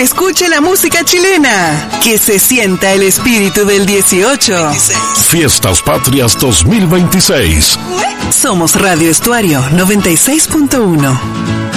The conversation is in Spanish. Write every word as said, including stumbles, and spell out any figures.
escuche la música chilena, que se sienta el espíritu del dieciocho. Fiestas Patrias dos mil veintiséis. Somos Radio Estuario noventa y seis punto uno.